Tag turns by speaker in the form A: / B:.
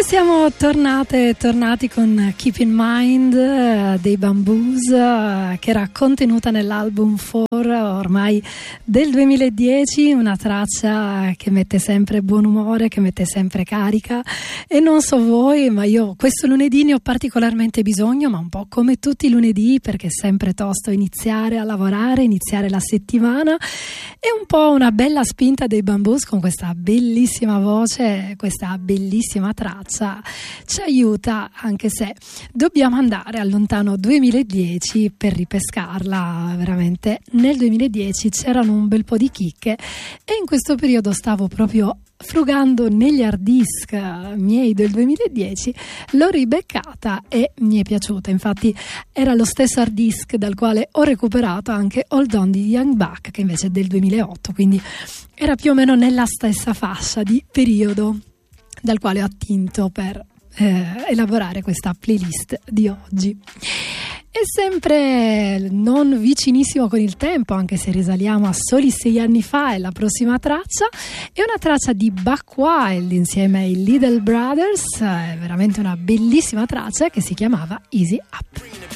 A: siamo tornati con Keep in Mind dei Bamboos, che era contenuta nell'album 4 ormai del 2010, una traccia che mette sempre buon umore, che mette sempre carica. E non so voi, ma io questo lunedì ne ho particolarmente bisogno, ma un po' come tutti i lunedì, perché è sempre tosto iniziare a lavorare, iniziare la settimana, e un po' una bella spinta dei Bamboos con questa bellissima voce, questa bellissima traccia ci aiuta, anche se dobbiamo andare al lontano 2010 per ripescarla. Veramente nel 2010 c'erano un bel po' di chicche e in questo periodo stavo proprio frugando negli hard disk miei del 2010, l'ho ribeccata e mi è piaciuta. Infatti era lo stesso hard disk dal quale ho recuperato anche Hold On di Young Buck, che invece è del 2008, quindi era più o meno nella stessa fascia di periodo dal quale ho attinto per elaborare questa playlist di oggi. È sempre non vicinissimo con il tempo, anche se risaliamo a soli 6 anni fa, e la prossima traccia è una traccia di Buck Wild insieme ai Little Brothers, è veramente una bellissima traccia che si chiamava Easy Up.